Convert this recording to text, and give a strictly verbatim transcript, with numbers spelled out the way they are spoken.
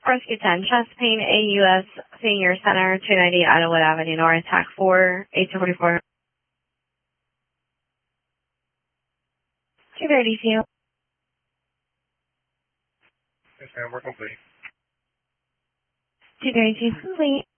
Rescue ten, Chesapeake A U S Senior Center, two ninety Idlewood Avenue North, T A C four, eight two four four. two thirty-two. Yes, ma'am, we're complete. two thirty-two complete.